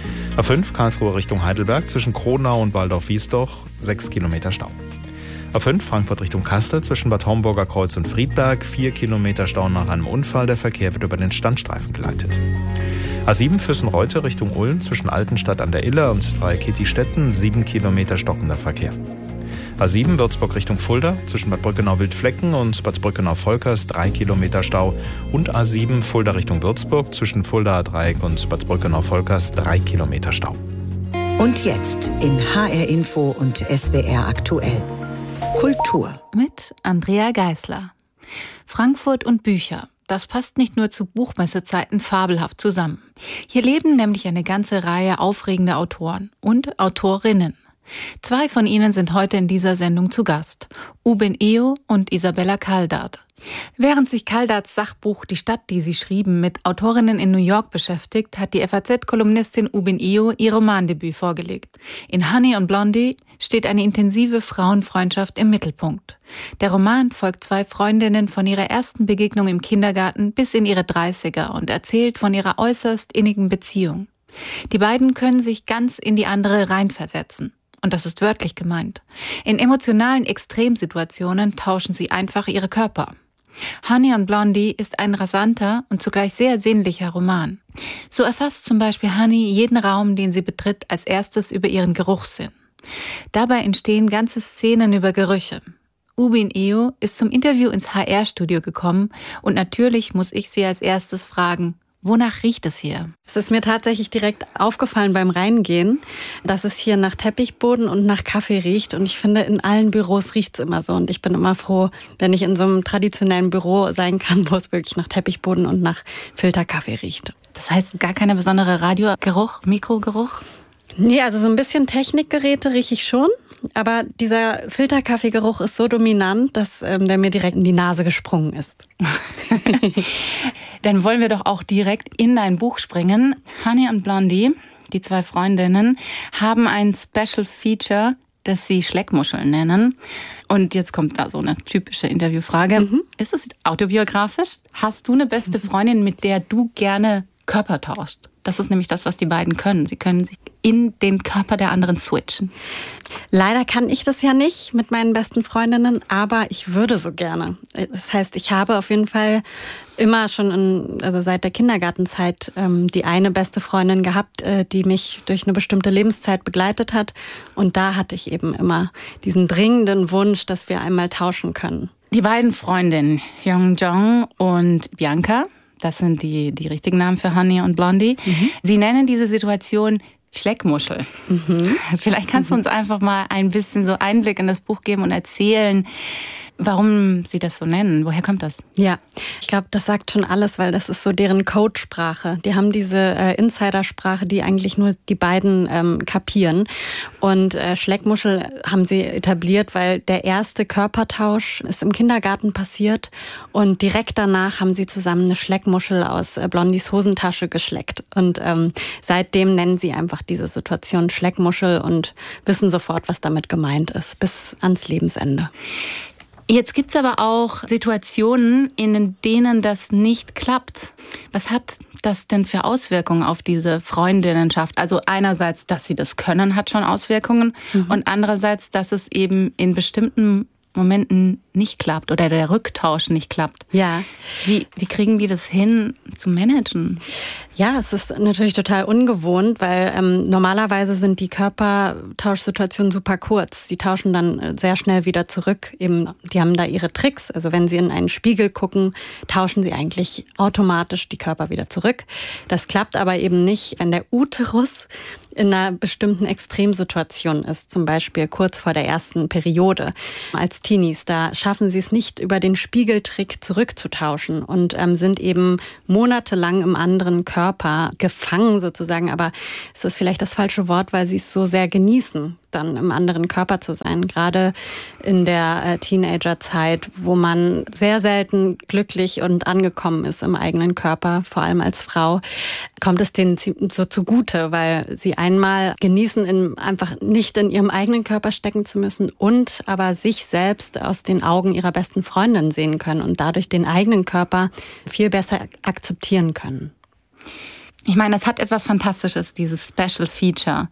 A5 Karlsruhe Richtung Heidelberg. Zwischen Kronau und Waldorf-Wiesdorf 6 Kilometer Stau. A5 Frankfurt Richtung Kassel, zwischen Bad Homburger Kreuz und Friedberg 4 Kilometer Stau nach einem Unfall. Der Verkehr wird über den Standstreifen geleitet. A7 Füssen-Reute Richtung Ulm, zwischen Altenstadt an der Iller und Dreikitti-Stetten 7 Kilometer stockender Verkehr. A7 Würzburg Richtung Fulda, zwischen Bad Brückenau-Wildflecken und Bad Brückenau-Volkers 3 Kilometer Stau. Und A7 Fulda Richtung Würzburg, zwischen Fulda-Dreieck und Bad Brückenau-Volkers 3 Kilometer Stau. Und jetzt in HR Info und SWR aktuell. Kultur. Mit Andrea Geisler. Frankfurt und Bücher. Das passt nicht nur zu Buchmessezeiten fabelhaft zusammen. Hier leben nämlich eine ganze Reihe aufregender Autoren und Autorinnen. 2 von ihnen sind heute in dieser Sendung zu Gast. Ubin Eo und Isabella Kaldart. Während sich Kaldarts Sachbuch Die Stadt, die sie schrieben, mit Autorinnen in New York beschäftigt, hat die FAZ-Kolumnistin Ubin Eo ihr Romandebüt vorgelegt. In Honey und Blondie steht eine intensive Frauenfreundschaft im Mittelpunkt. Der Roman folgt 2 Freundinnen von ihrer ersten Begegnung im Kindergarten bis in ihre 30er und erzählt von ihrer äußerst innigen Beziehung. Die beiden können sich ganz in die andere reinversetzen. Und das ist wörtlich gemeint. In emotionalen Extremsituationen tauschen sie einfach ihre Körper. Honey und Blondie ist ein rasanter und zugleich sehr sinnlicher Roman. So erfasst zum Beispiel Honey jeden Raum, den sie betritt, als erstes über ihren Geruchssinn. Dabei entstehen ganze Szenen über Gerüche. Ubin Eo ist zum Interview ins HR-Studio gekommen und natürlich muss ich sie als erstes fragen, wonach riecht es hier? Es ist mir tatsächlich direkt aufgefallen beim Reingehen, dass es hier nach Teppichboden und nach Kaffee riecht. Und ich finde, in allen Büros riecht es immer so. Und ich bin immer froh, wenn ich in so einem traditionellen Büro sein kann, wo es wirklich nach Teppichboden und nach Filterkaffee riecht. Das heißt, gar keine besondere Radiogeruch, Mikrogeruch? Nee, also so ein bisschen Technikgeräte rieche ich schon. Aber dieser Filterkaffeegeruch ist so dominant, dass der mir direkt in die Nase gesprungen ist. Dann wollen wir doch auch direkt in dein Buch springen. Honey und Blondie, die 2 Freundinnen, haben ein Special Feature, das sie Schleckmuscheln nennen. Und jetzt kommt da so eine typische Interviewfrage. Ist es autobiografisch? Hast du eine beste Freundin, mit der du gerne Körper tauschst? Das ist nämlich das, was die beiden können. Sie können sich in den Körper der anderen switchen. Leider kann ich das ja nicht mit meinen besten Freundinnen, aber ich würde so gerne. Das heißt, ich habe auf jeden Fall immer schon, also seit der Kindergartenzeit, die eine beste Freundin gehabt, die mich durch eine bestimmte Lebenszeit begleitet hat. Und da hatte ich eben immer diesen dringenden Wunsch, dass wir einmal tauschen können. Die beiden Freundinnen, Yongjong und Bianca, das sind die richtigen Namen für Honey und Blondie. Sie nennen diese Situation Schleckmuschel. Vielleicht kannst du uns einfach mal ein bisschen so Einblick in das Buch geben und erzählen, warum sie das so nennen. Woher kommt das? Ja, ich glaube, das sagt schon alles, weil das ist so deren Codesprache. Die haben diese Insidersprache, die eigentlich nur die beiden kapieren. Und Schleckmuschel haben sie etabliert, weil der erste Körpertausch ist im Kindergarten passiert. Und direkt danach haben sie zusammen eine Schleckmuschel aus Blondies Hosentasche geschleckt. Und seitdem nennen sie einfach diese Situation Schleckmuschel und wissen sofort, was damit gemeint ist, bis ans Lebensende. Jetzt gibt es aber auch Situationen, in denen das nicht klappt. Was hat das denn für Auswirkungen auf diese Freundinnenschaft? Also einerseits, dass sie das können, hat schon Auswirkungen und andererseits, dass es eben in bestimmten Momenten nicht klappt oder der Rücktausch nicht klappt. Ja. Wie kriegen die das hin zu managen? Ja, es ist natürlich total ungewohnt, weil normalerweise sind die Körpertauschsituationen super kurz. Die tauschen dann sehr schnell wieder zurück. Die haben da ihre Tricks. Also wenn sie in einen Spiegel gucken, tauschen sie eigentlich automatisch die Körper wieder zurück. Das klappt aber eben nicht, wenn der Uterus in einer bestimmten Extremsituation ist, zum Beispiel kurz vor der ersten Periode als Teenies. Da schaffen sie es nicht, über den Spiegeltrick zurückzutauschen und sind eben monatelang im anderen Körper gefangen sozusagen. Aber es ist vielleicht das falsche Wort, weil sie es so sehr genießen, dann im anderen Körper zu sein. Gerade in der Teenagerzeit, wo man sehr selten glücklich und angekommen ist im eigenen Körper, vor allem als Frau, kommt es denen so zugute, weil sie einmal genießen, einfach nicht in ihrem eigenen Körper stecken zu müssen und aber sich selbst aus den Augen ihrer besten Freundin sehen können und dadurch den eigenen Körper viel besser akzeptieren können. Ich meine, das hat etwas Fantastisches, dieses Special Feature.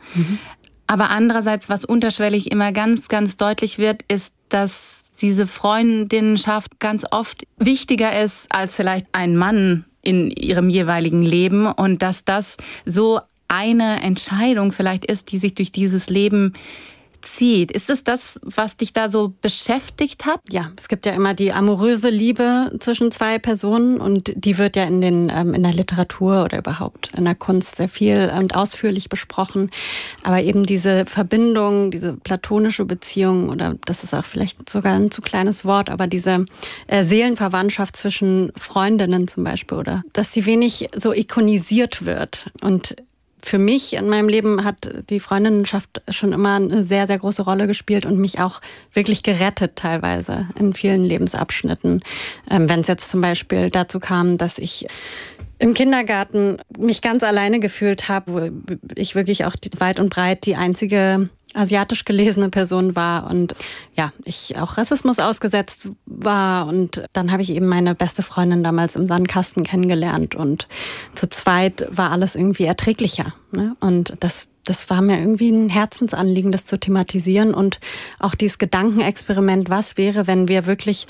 Aber andererseits, was unterschwellig immer ganz, ganz deutlich wird, ist, dass diese Freundinnenschaft ganz oft wichtiger ist als vielleicht ein Mann in ihrem jeweiligen Leben und dass das so eine Entscheidung vielleicht ist, die sich durch dieses Leben zieht. Ist es das, was dich da so beschäftigt hat? Ja, es gibt ja immer die amoröse Liebe zwischen zwei Personen und die wird ja in der Literatur oder überhaupt in der Kunst sehr viel und ausführlich besprochen. Aber eben diese Verbindung, diese platonische Beziehung oder das ist auch vielleicht sogar ein zu kleines Wort, aber diese Seelenverwandtschaft zwischen Freundinnen zum Beispiel oder dass sie wenig so ikonisiert wird und für mich in meinem Leben hat die Freundinnenschaft schon immer eine sehr, sehr große Rolle gespielt und mich auch wirklich gerettet teilweise in vielen Lebensabschnitten. Wenn es jetzt zum Beispiel dazu kam, dass ich im Kindergarten mich ganz alleine gefühlt habe, wo ich wirklich auch weit und breit die einzige asiatisch gelesene Person war und ja, ich auch Rassismus ausgesetzt war und dann habe ich eben meine beste Freundin damals im Sandkasten kennengelernt und zu zweit war alles irgendwie erträglicher, ne? Und das war mir irgendwie ein Herzensanliegen, das zu thematisieren und auch dieses Gedankenexperiment, was wäre, wenn wir wirklich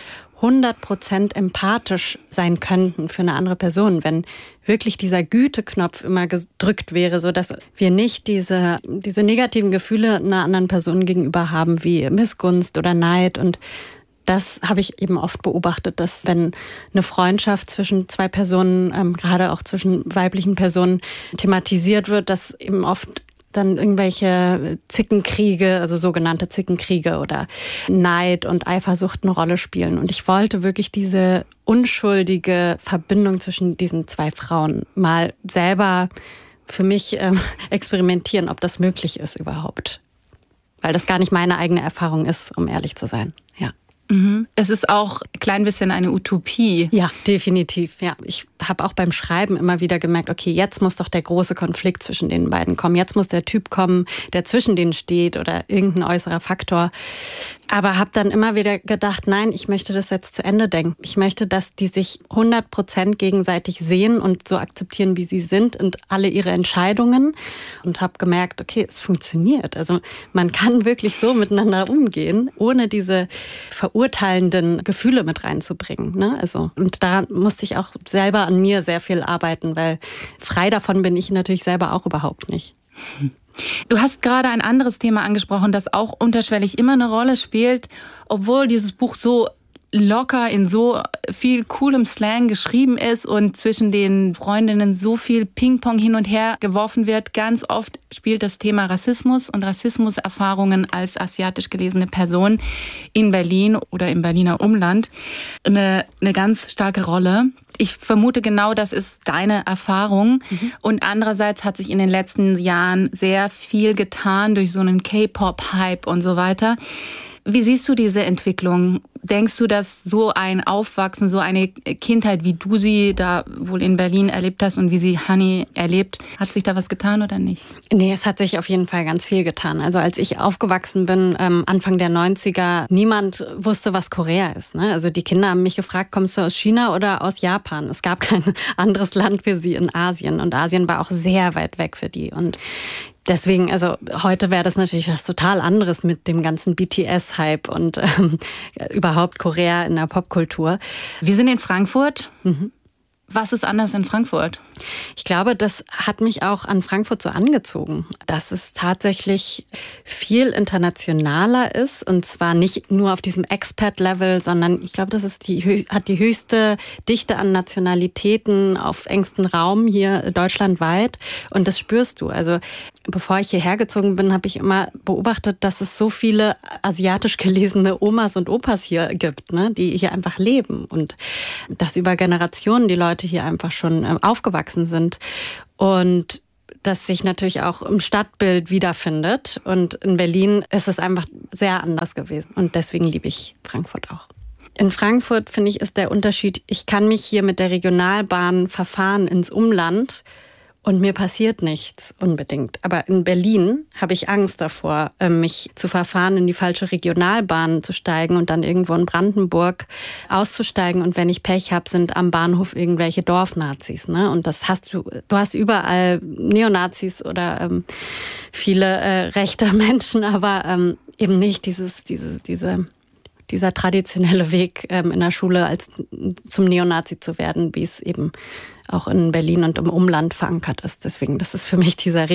100% empathisch sein könnten für eine andere Person, wenn wirklich dieser Güteknopf immer gedrückt wäre, so dass wir nicht diese negativen Gefühle einer anderen Person gegenüber haben, wie Missgunst oder Neid. Und das habe ich eben oft beobachtet, dass wenn eine Freundschaft zwischen zwei Personen, gerade auch zwischen weiblichen Personen thematisiert wird, dass eben oft dann irgendwelche Zickenkriege, also sogenannte Zickenkriege oder Neid und Eifersucht eine Rolle spielen. Und ich wollte wirklich diese unschuldige Verbindung zwischen diesen zwei Frauen mal selber für mich experimentieren, ob das möglich ist überhaupt. Weil das gar nicht meine eigene Erfahrung ist, um ehrlich zu sein. Ja. Es ist auch ein klein bisschen eine Utopie. Ja, definitiv. Ja, ich habe auch beim Schreiben immer wieder gemerkt, okay, jetzt muss doch der große Konflikt zwischen den beiden kommen. Jetzt muss der Typ kommen, der zwischen denen steht oder irgendein äußerer Faktor. Aber habe dann immer wieder gedacht, nein, ich möchte das jetzt zu Ende denken. Ich möchte, dass die sich 100% gegenseitig sehen und so akzeptieren, wie sie sind und alle ihre Entscheidungen. Und habe gemerkt, okay, es funktioniert. Also man kann wirklich so miteinander umgehen, ohne diese verurteilenden Gefühle mit reinzubringen, ne? Also, und da musste ich auch selber an mir sehr viel arbeiten, weil frei davon bin ich natürlich selber auch überhaupt nicht. Du hast gerade ein anderes Thema angesprochen, das auch unterschwellig immer eine Rolle spielt, obwohl dieses Buch so locker in so viel coolem Slang geschrieben ist und zwischen den Freundinnen so viel Ping-Pong hin und her geworfen wird. Ganz oft spielt das Thema Rassismus und Rassismuserfahrungen als asiatisch gelesene Person in Berlin oder im Berliner Umland eine ganz starke Rolle. Ich vermute, genau das ist deine Erfahrung. Und andererseits hat sich in den letzten Jahren sehr viel getan durch so einen K-Pop-Hype und so weiter. Wie siehst du diese Entwicklung? Denkst du, dass so ein Aufwachsen, so eine Kindheit, wie du sie da wohl in Berlin erlebt hast und wie sie Hani erlebt, hat sich da was getan oder nicht? Nee, es hat sich auf jeden Fall ganz viel getan. Also als ich aufgewachsen bin, Anfang der 90er, niemand wusste, was Korea ist. Ne? Also die Kinder haben mich gefragt, kommst du aus China oder aus Japan? Es gab kein anderes Land für sie in Asien. Und Asien war auch sehr weit weg für die. Und deswegen, also heute wäre das natürlich was total anderes mit dem ganzen BTS-Hype und überhaupt Korea in der Popkultur. Wir sind in Frankfurt. Was ist anders in Frankfurt? Ich glaube, das hat mich auch an Frankfurt so angezogen, dass es tatsächlich viel internationaler ist und zwar nicht nur auf diesem Expat-Level, sondern ich glaube, das ist hat die höchste Dichte an Nationalitäten auf engstem Raum hier deutschlandweit und das spürst du. Also bevor ich hierher gezogen bin, habe ich immer beobachtet, dass es so viele asiatisch gelesene Omas und Opas hier gibt, ne, die hier einfach leben und dass über Generationen die Leute hier einfach schon aufgewachsen sind und das sich natürlich auch im Stadtbild wiederfindet. Und in Berlin ist es einfach sehr anders gewesen und deswegen liebe ich Frankfurt auch. In Frankfurt, finde ich, ist der Unterschied, ich kann mich hier mit der Regionalbahn verfahren ins Umland und mir passiert nichts unbedingt. Aber in Berlin habe ich Angst davor, mich zu verfahren, in die falsche Regionalbahn zu steigen und dann irgendwo in Brandenburg auszusteigen. Und wenn ich Pech habe, sind am Bahnhof irgendwelche Dorfnazis. Ne? Und das du hast überall Neonazis oder viele rechte Menschen, aber eben nicht dieser traditionelle Weg in der Schule zum Neonazi zu werden, wie es eben auch in Berlin und im Umland verankert ist. Deswegen, das ist für mich dieser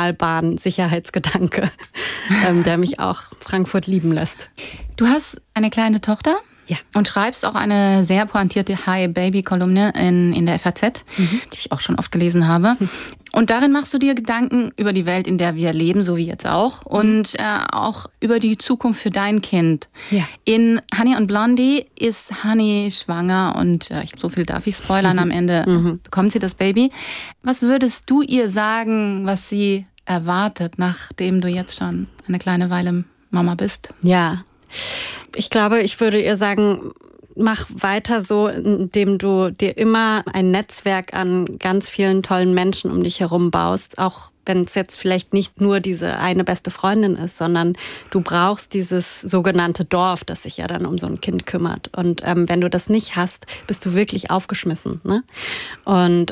Regionalbahn-Sicherheitsgedanke, der mich auch Frankfurt lieben lässt. Du hast eine kleine Tochter? Ja. Und schreibst auch eine sehr pointierte Hi-Baby-Kolumne in der FAZ, die ich auch schon oft gelesen habe. Und darin machst du dir Gedanken über die Welt, in der wir leben, so wie jetzt auch, und auch über die Zukunft für dein Kind. Ja. In Hani und Blondie ist Hani schwanger und so viel darf ich spoilern, am Ende bekommt sie das Baby. Was würdest du ihr sagen, was sie erwartet, nachdem du jetzt schon eine kleine Weile Mama bist? Ja, ich glaube, ich würde ihr sagen, mach weiter so, indem du dir immer ein Netzwerk an ganz vielen tollen Menschen um dich herum baust, auch wenn es jetzt vielleicht nicht nur diese eine beste Freundin ist, sondern du brauchst dieses sogenannte Dorf, das sich ja dann um so ein Kind kümmert. Und wenn du das nicht hast, bist du wirklich aufgeschmissen. Ne? Und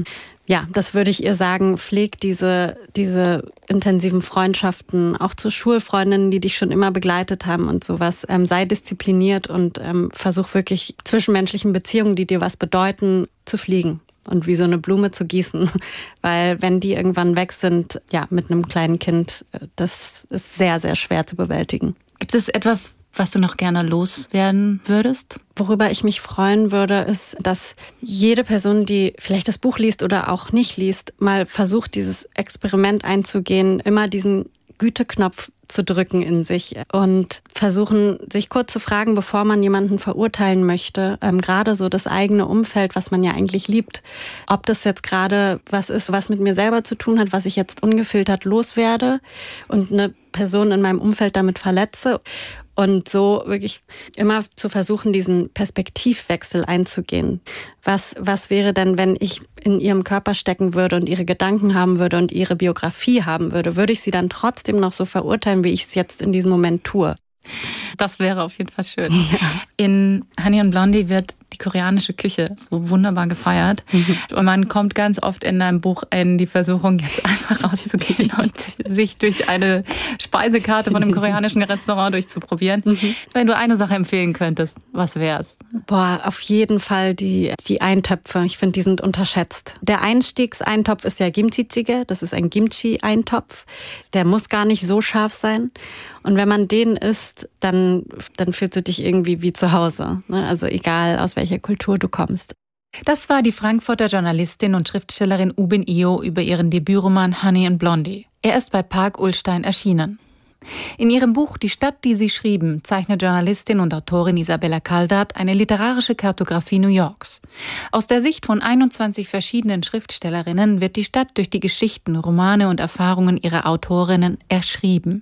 ja, das würde ich ihr sagen, pfleg diese intensiven Freundschaften, auch zu Schulfreundinnen, die dich schon immer begleitet haben und sowas. Sei diszipliniert und versuch wirklich zwischenmenschlichen Beziehungen, die dir was bedeuten, zu fliegen und wie so eine Blume zu gießen. Weil wenn die irgendwann weg sind, ja, mit einem kleinen Kind, das ist sehr, sehr schwer zu bewältigen. Gibt es etwas, was du noch gerne loswerden würdest? Worüber ich mich freuen würde, ist, dass jede Person, die vielleicht das Buch liest oder auch nicht liest, mal versucht, dieses Experiment einzugehen, immer diesen Güteknopf zu drücken in sich und versuchen, sich kurz zu fragen, bevor man jemanden verurteilen möchte, gerade so das eigene Umfeld, was man ja eigentlich liebt, ob das jetzt gerade was ist, was mit mir selber zu tun hat, was ich jetzt ungefiltert loswerde und eine Person in meinem Umfeld damit verletze. Und so wirklich immer zu versuchen, diesen Perspektivwechsel einzugehen. Was wäre denn, wenn ich in ihrem Körper stecken würde und ihre Gedanken haben würde und ihre Biografie haben würde? Würde ich sie dann trotzdem noch so verurteilen, wie ich es jetzt in diesem Moment tue? Das wäre auf jeden Fall schön. Ja. In Hani und Blondie wird die koreanische Küche so wunderbar gefeiert. Und man kommt ganz oft in deinem Buch in die Versuchung, jetzt einfach rauszugehen und sich durch eine Speisekarte von einem koreanischen Restaurant durchzuprobieren. Wenn du eine Sache empfehlen könntest, was wär's? Boah, auf jeden Fall die Eintöpfe. Ich finde, die sind unterschätzt. Der Einstiegseintopf ist ja Kimchi-jjigae. Das ist ein Kimchi-Eintopf. Der muss gar nicht so scharf sein. Und wenn man den isst, dann fühlst du dich irgendwie wie zu Hause. Ne? Also egal, aus welcher Kultur du kommst. Das war die Frankfurter Journalistin und Schriftstellerin Ubin Io über ihren Debütroman Hani und Blondie. Er ist bei Park Ullstein erschienen. In ihrem Buch Die Stadt, die sie schrieben, zeichnet Journalistin und Autorin Isabella Caldath eine literarische Kartografie New Yorks. Aus der Sicht von 21 verschiedenen Schriftstellerinnen wird die Stadt durch die Geschichten, Romane und Erfahrungen ihrer Autorinnen erschrieben.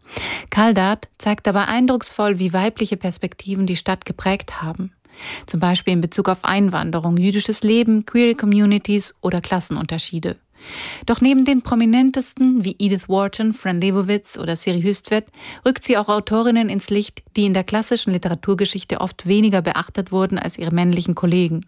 Kaldart zeigt dabei eindrucksvoll, wie weibliche Perspektiven die Stadt geprägt haben. Zum Beispiel in Bezug auf Einwanderung, jüdisches Leben, queere Communities oder Klassenunterschiede. Doch neben den Prominentesten wie Edith Wharton, Fran Lebowitz oder Siri Hustvedt rückt sie auch Autorinnen ins Licht, die in der klassischen Literaturgeschichte oft weniger beachtet wurden als ihre männlichen Kollegen.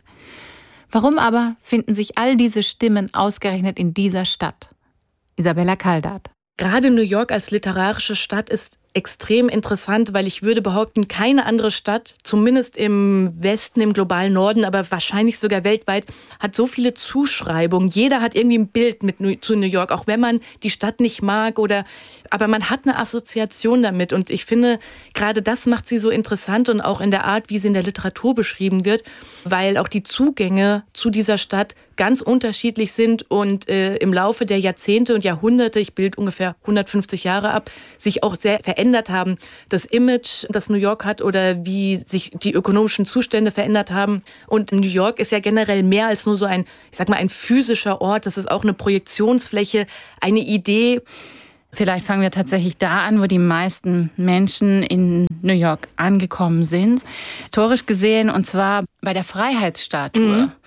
Warum aber finden sich all diese Stimmen ausgerechnet in dieser Stadt? Isabella Kaldart. Gerade New York als literarische Stadt ist extrem interessant, weil ich würde behaupten, keine andere Stadt, zumindest im Westen, im globalen Norden, aber wahrscheinlich sogar weltweit, hat so viele Zuschreibungen. Jeder hat irgendwie ein Bild zu New York, auch wenn man die Stadt nicht mag aber man hat eine Assoziation damit. Und ich finde, gerade das macht sie so interessant und auch in der Art, wie sie in der Literatur beschrieben wird, weil auch die Zugänge zu dieser Stadt ganz unterschiedlich sind und im Laufe der Jahrzehnte und Jahrhunderte, ich bilde ungefähr 150 Jahre ab, sich auch sehr verändert haben. Das Image, das New York hat oder wie sich die ökonomischen Zustände verändert haben. Und New York ist ja generell mehr als nur so ein physischer Ort. Das ist auch eine Projektionsfläche, eine Idee. Vielleicht fangen wir tatsächlich da an, wo die meisten Menschen in New York angekommen sind. Historisch gesehen, und zwar bei der Freiheitsstatue. Mhm.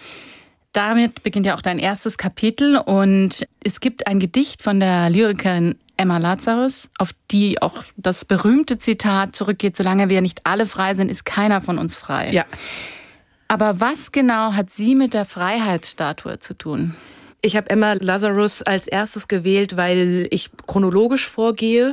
Damit beginnt ja auch dein erstes Kapitel und es gibt ein Gedicht von der Lyrikerin Emma Lazarus, auf die auch das berühmte Zitat zurückgeht: Solange wir nicht alle frei sind, ist keiner von uns frei. Ja. Aber was genau hat sie mit der Freiheitsstatue zu tun? Ich habe Emma Lazarus als erstes gewählt, weil ich chronologisch vorgehe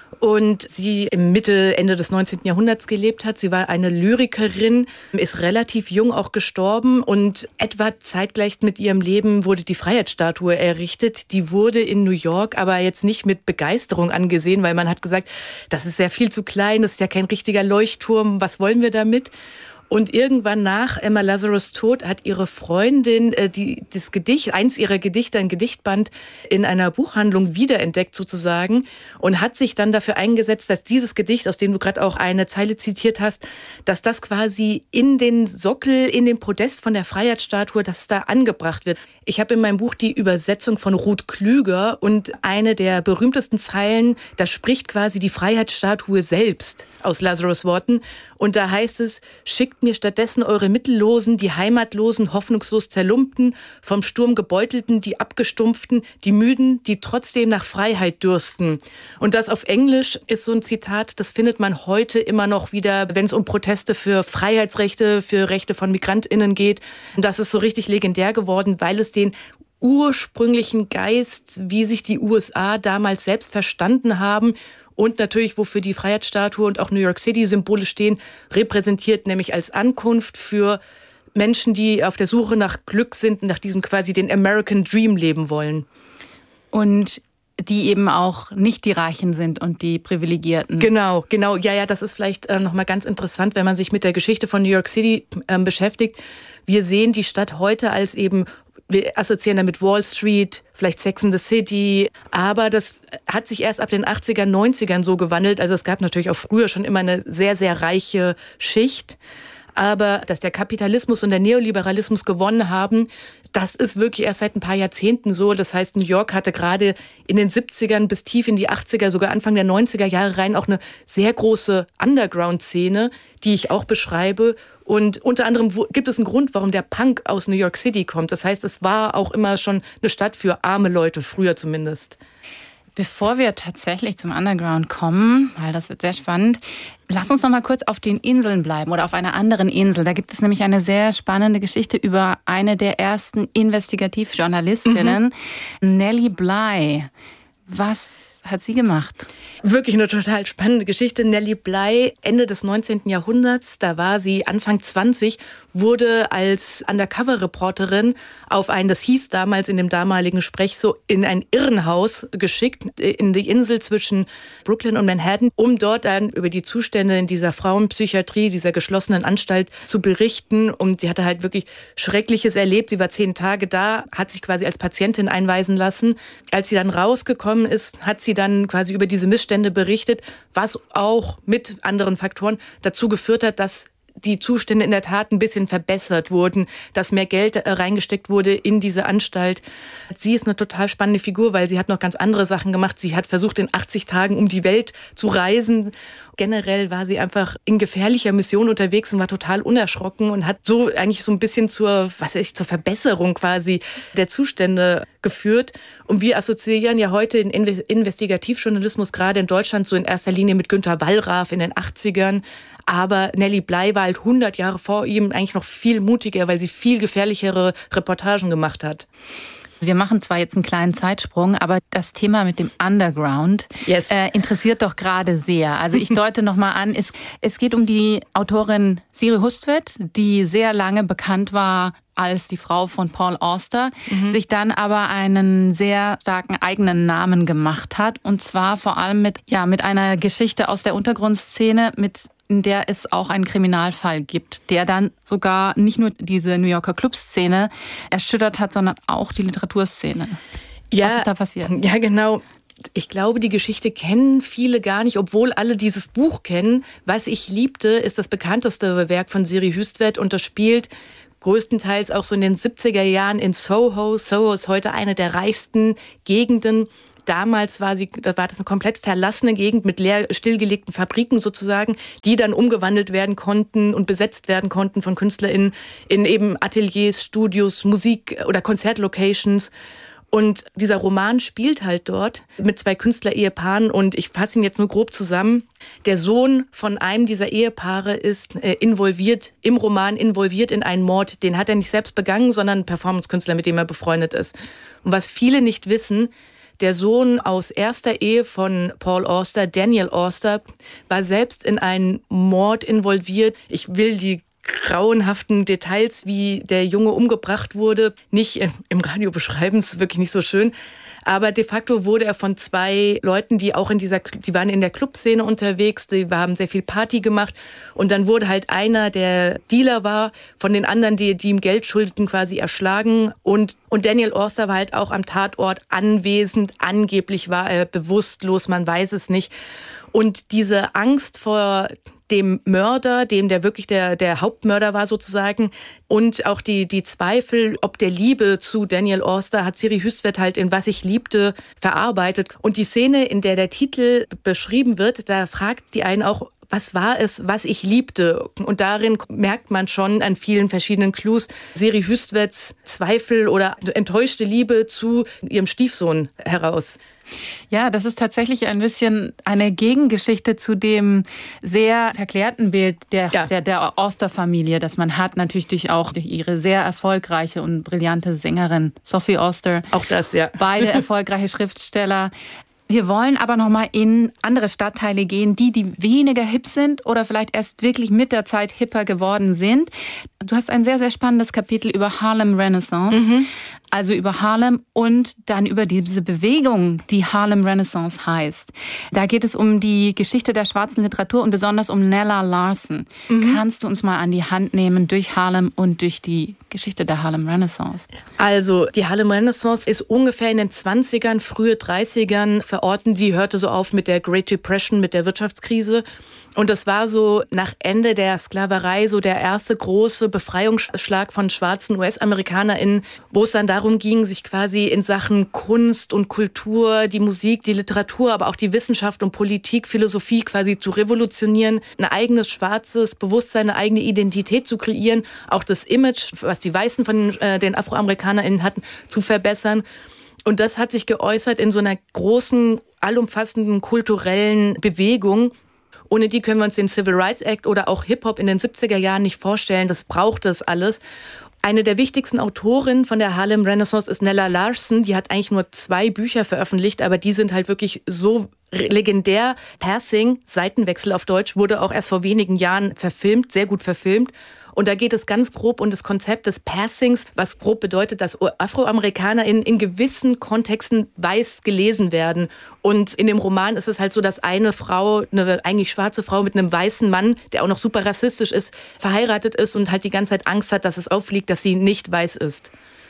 und sie im Ende des 19. Jahrhunderts gelebt hat. Sie war eine Lyrikerin, ist relativ jung auch gestorben und etwa zeitgleich mit ihrem Leben wurde die Freiheitsstatue errichtet. Die wurde in New York aber jetzt nicht mit Begeisterung angesehen, weil man hat gesagt, das ist ja viel zu klein, das ist ja kein richtiger Leuchtturm, was wollen wir damit? Und irgendwann nach Emma Lazarus' Tod hat ihre Freundin eins ihrer Gedichte, ein Gedichtband, in einer Buchhandlung wiederentdeckt sozusagen und hat sich dann dafür eingesetzt, dass dieses Gedicht, aus dem du gerade auch eine Zeile zitiert hast, dass das quasi in den Sockel, in den Podest von der Freiheitsstatue, dass es da angebracht wird. Ich habe in meinem Buch die Übersetzung von Ruth Klüger und eine der berühmtesten Zeilen, da spricht quasi die Freiheitsstatue selbst aus Lazarus' Worten. Und da heißt es: Schickt mir stattdessen eure Mittellosen, die Heimatlosen, hoffnungslos Zerlumpten, vom Sturm gebeutelten, die Abgestumpften, die Müden, die trotzdem nach Freiheit dürsten. Und das auf Englisch ist so ein Zitat, das findet man heute immer noch wieder, wenn es um Proteste für Freiheitsrechte, für Rechte von MigrantInnen geht. Und das ist so richtig legendär geworden, weil es den ursprünglichen Geist, wie sich die USA damals selbst verstanden haben, und natürlich, wofür die Freiheitsstatue und auch New York City Symbole stehen, repräsentiert, nämlich als Ankunft für Menschen, die auf der Suche nach Glück sind, nach diesem quasi den American Dream leben wollen. Und die eben auch nicht die Reichen sind und die Privilegierten. Genau. Ja, das ist vielleicht nochmal ganz interessant, wenn man sich mit der Geschichte von New York City beschäftigt. Wir sehen die Stadt heute als eben, wir assoziieren damit Wall Street, vielleicht Sex and the City, aber das hat sich erst ab den 80ern, 90ern so gewandelt. Also es gab natürlich auch früher schon immer eine sehr, sehr reiche Schicht. Aber dass der Kapitalismus und der Neoliberalismus gewonnen haben, das ist wirklich erst seit ein paar Jahrzehnten so. Das heißt, New York hatte gerade in den 70ern bis tief in die 80er, sogar Anfang der 90er Jahre rein auch eine sehr große Underground-Szene, die ich auch beschreibe. Und unter anderem gibt es einen Grund, warum der Punk aus New York City kommt. Das heißt, es war auch immer schon eine Stadt für arme Leute, früher zumindest. Bevor wir tatsächlich zum Underground kommen, weil das wird sehr spannend, lass uns noch mal kurz auf den Inseln bleiben oder auf einer anderen Insel. Da gibt es nämlich eine sehr spannende Geschichte über eine der ersten Investigativjournalistinnen, Nellie Bly. Was hat sie gemacht? Wirklich eine total spannende Geschichte. Nellie Bly, Ende des 19. Jahrhunderts, da war sie Anfang 20, wurde als Undercover-Reporterin das hieß damals in dem damaligen Sprech so, in ein Irrenhaus geschickt, in die Insel zwischen Brooklyn und Manhattan, um dort dann über die Zustände in dieser Frauenpsychiatrie, dieser geschlossenen Anstalt zu berichten. Und sie hatte halt wirklich Schreckliches erlebt. Sie war 10 Tage da, hat sich quasi als Patientin einweisen lassen. Als sie dann rausgekommen ist, hat sie dann quasi über diese Missstände berichtet, was auch mit anderen Faktoren dazu geführt hat, dass die Zustände in der Tat ein bisschen verbessert wurden, dass mehr Geld reingesteckt wurde in diese Anstalt. Sie ist eine total spannende Figur, weil sie hat noch ganz andere Sachen gemacht. Sie hat versucht, in 80 Tagen um die Welt zu reisen. Generell war sie einfach in gefährlicher Mission unterwegs und war total unerschrocken und hat so eigentlich so ein bisschen zur Verbesserung quasi der Zustände geführt. Und wir assoziieren ja heute den Investigativjournalismus gerade in Deutschland so in erster Linie mit Günter Wallraff in den 80ern. Aber Nellie Bly war halt 100 Jahre vor ihm eigentlich noch viel mutiger, weil sie viel gefährlichere Reportagen gemacht hat. Wir machen zwar jetzt einen kleinen Zeitsprung, aber das Thema mit dem Underground interessiert doch gerade sehr. Also ich deute nochmal an, es geht um die Autorin Siri Hustvedt, die sehr lange bekannt war als die Frau von Paul Auster, sich dann aber einen sehr starken eigenen Namen gemacht hat. Und zwar vor allem mit einer Geschichte aus der Untergrundszene, in der es auch einen Kriminalfall gibt, der dann sogar nicht nur diese New Yorker Clubszene erschüttert hat, sondern auch die Literaturszene. Ja, was ist da passiert? Ja, genau. Ich glaube, die Geschichte kennen viele gar nicht, obwohl alle dieses Buch kennen. Was ich liebte, ist das bekannteste Werk von Siri Hustvedt und das spielt größtenteils auch so in den 70er Jahren in Soho. Soho ist heute eine der reichsten Gegenden. Damals war das eine komplett verlassene Gegend mit leer stillgelegten Fabriken sozusagen, die dann umgewandelt werden konnten und besetzt werden konnten von KünstlerInnen in eben Ateliers, Studios, Musik- oder Konzertlocations. Und dieser Roman spielt halt dort mit 2 Künstler-Ehepaaren und ich fasse ihn jetzt nur grob zusammen. Der Sohn von einem dieser Ehepaare ist im Roman involviert in einen Mord. Den hat er nicht selbst begangen, sondern ein Performance-Künstler, mit dem er befreundet ist. Und was viele nicht wissen, der Sohn aus erster Ehe von Paul Auster, Daniel Auster, war selbst in einen Mord involviert. Ich will die grauenhaften Details, wie der Junge umgebracht wurde, nicht im Radio beschreiben, das ist wirklich nicht so schön. Aber de facto wurde er von 2 Leuten, die waren in der Clubszene unterwegs, die haben sehr viel Party gemacht. Und dann wurde halt einer, der Dealer war, von den anderen, die ihm Geld schuldeten, quasi erschlagen. Und Daniel Auster war halt auch am Tatort anwesend. Angeblich war er bewusstlos, man weiß es nicht. Und diese Angst vor dem Mörder, der wirklich der Hauptmörder war sozusagen, und auch die Zweifel, ob der Liebe zu Daniel Auster, hat Siri Hustvedt halt in Was ich liebte verarbeitet. Und die Szene, in der Titel beschrieben wird, da fragt die einen auch, was war es, was ich liebte? Und darin merkt man schon an vielen verschiedenen Clues Siri Hustvedts Zweifel oder enttäuschte Liebe zu ihrem Stiefsohn heraus. Ja, das ist tatsächlich ein bisschen eine Gegengeschichte zu dem sehr verklärten Bild der Auster-Familie, das man hat, natürlich durch ihre sehr erfolgreiche und brillante Sängerin Sophie Auster. Auch das, ja. Beide erfolgreiche Schriftsteller. Wir wollen aber noch mal in andere Stadtteile gehen, die weniger hip sind oder vielleicht erst wirklich mit der Zeit hipper geworden sind. Du hast ein sehr, sehr spannendes Kapitel über Harlem Renaissance. Also über Harlem und dann über diese Bewegung, die Harlem Renaissance heißt. Da geht es um die Geschichte der schwarzen Literatur und besonders um Nella Larsen. Kannst du uns mal an die Hand nehmen durch Harlem und durch die Geschichte der Harlem Renaissance? Also die Harlem Renaissance ist ungefähr in den 20ern, frühe 30ern verorten. Sie hörte so auf mit der Great Depression, mit der Wirtschaftskrise. Und das war so nach Ende der Sklaverei so der erste große Befreiungsschlag von schwarzen US-AmerikanerInnen, wo es dann darum ging, sich quasi in Sachen Kunst und Kultur, die Musik, die Literatur, aber auch die Wissenschaft und Politik, Philosophie quasi zu revolutionieren, ein eigenes schwarzes Bewusstsein, eine eigene Identität zu kreieren, auch das Image, was die Weißen von den AfroamerikanerInnen hatten, zu verbessern. Und das hat sich geäußert in so einer großen, allumfassenden kulturellen Bewegung. Ohne die können wir uns den Civil Rights Act oder auch Hip-Hop in den 70er Jahren nicht vorstellen. Das braucht es alles. Eine der wichtigsten Autorinnen von der Harlem Renaissance ist Nella Larsen. Die hat eigentlich nur 2 Bücher veröffentlicht, aber die sind halt wirklich so legendär. Passing, Seitenwechsel auf Deutsch, wurde auch erst vor wenigen Jahren verfilmt, sehr gut verfilmt. Und da geht es ganz grob um das Konzept des Passings, was grob bedeutet, dass Afroamerikaner in gewissen Kontexten weiß gelesen werden. Und in dem Roman ist es halt so, dass eine Frau, eine eigentlich schwarze Frau mit einem weißen Mann, der auch noch super rassistisch ist, verheiratet ist und halt die ganze Zeit Angst hat, dass es auffliegt, dass sie nicht weiß ist.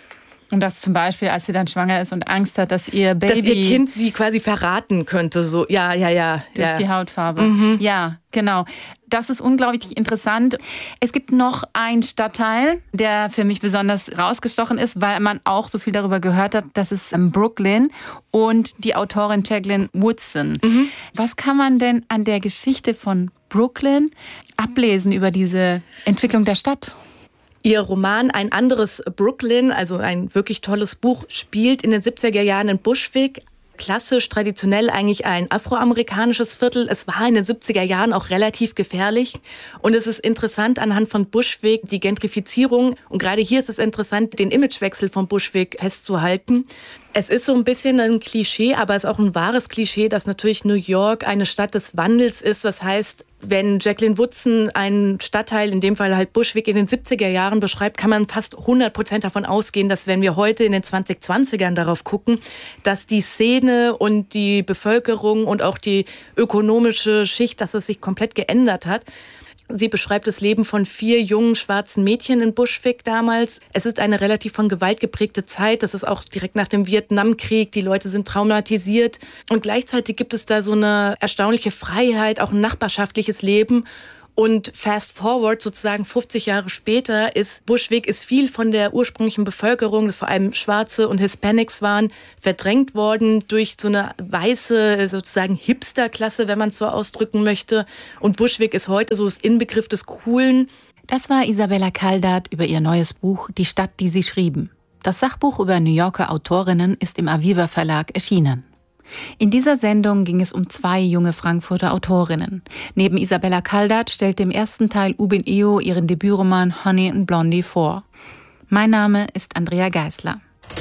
Und das zum Beispiel, als sie dann schwanger ist und Angst hat, dass ihr Baby... Dass ihr Kind sie quasi verraten könnte, so, ja. Durch die Hautfarbe. Ja, genau. Das ist unglaublich interessant. Es gibt noch einen Stadtteil, der für mich besonders rausgestochen ist, weil man auch so viel darüber gehört hat. Das ist Brooklyn und die Autorin Jacqueline Woodson. Was kann man denn an der Geschichte von Brooklyn ablesen über diese Entwicklung der Stadt? Ihr Roman Ein anderes Brooklyn, also ein wirklich tolles Buch, spielt in den 70er Jahren in Bushwick. Klassisch, traditionell eigentlich ein afroamerikanisches Viertel. Es war in den 70er Jahren auch relativ gefährlich. Und es ist interessant anhand von Bushwick, die Gentrifizierung. Und gerade hier ist es interessant, den Imagewechsel von Bushwick festzuhalten. Es ist so ein bisschen ein Klischee, aber es ist auch ein wahres Klischee, dass natürlich New York eine Stadt des Wandels ist. Das heißt, wenn Jacqueline Woodson einen Stadtteil, in dem Fall halt Bushwick, in den 70er Jahren beschreibt, kann man fast 100% davon ausgehen, dass wenn wir heute in den 2020ern darauf gucken, dass die Szene und die Bevölkerung und auch die ökonomische Schicht, dass es sich komplett geändert hat. Sie beschreibt das Leben von 4 jungen schwarzen Mädchen in Bushwick damals. Es ist eine relativ von Gewalt geprägte Zeit. Das ist auch direkt nach dem Vietnamkrieg. Die Leute sind traumatisiert. Und gleichzeitig gibt es da so eine erstaunliche Freiheit, auch ein nachbarschaftliches Leben. Und fast forward, sozusagen 50 Jahre später, ist Bushwick viel von der ursprünglichen Bevölkerung, das vor allem Schwarze und Hispanics waren, verdrängt worden durch so eine weiße, sozusagen Hipsterklasse, wenn man es so ausdrücken möchte. Und Bushwick ist heute so das Inbegriff des Coolen. Das war Isabella Caldath über ihr neues Buch Die Stadt, die sie schrieben. Das Sachbuch über New Yorker Autorinnen ist im Aviva Verlag erschienen. In dieser Sendung ging es um 2 junge Frankfurter Autorinnen. Neben Isabella Caldath stellte im ersten Teil Ubin Eo ihren Debütroman Honey and Blondie vor. Mein Name ist Andrea Geisler.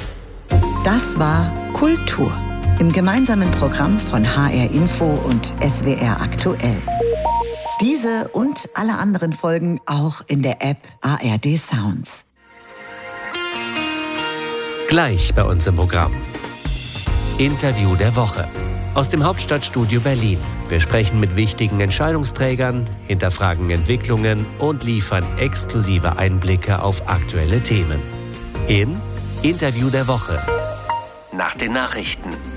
Das war Kultur im gemeinsamen Programm von HR Info und SWR Aktuell. Diese und alle anderen Folgen auch in der App ARD Sounds. Gleich bei uns im Programm. Interview der Woche. Aus dem Hauptstadtstudio Berlin. Wir sprechen mit wichtigen Entscheidungsträgern, hinterfragen Entwicklungen und liefern exklusive Einblicke auf aktuelle Themen. In Interview der Woche. Nach den Nachrichten.